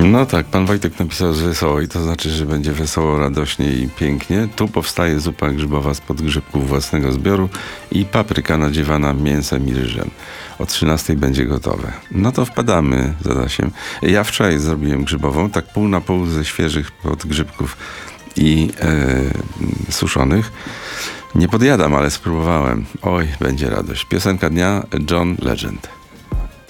No tak, pan Wojtek napisał z wesoło i to znaczy, że będzie wesoło, radośnie i pięknie. Tu powstaje zupa grzybowa z podgrzybków własnego zbioru i papryka nadziewana mięsem i ryżem. O 13 będzie gotowe. No to wpadamy z Adasiem. Ja wczoraj zrobiłem grzybową, tak pół na pół ze świeżych podgrzybków i suszonych. Nie podjadam, ale spróbowałem. Oj, będzie radość. Piosenka dnia John Legend.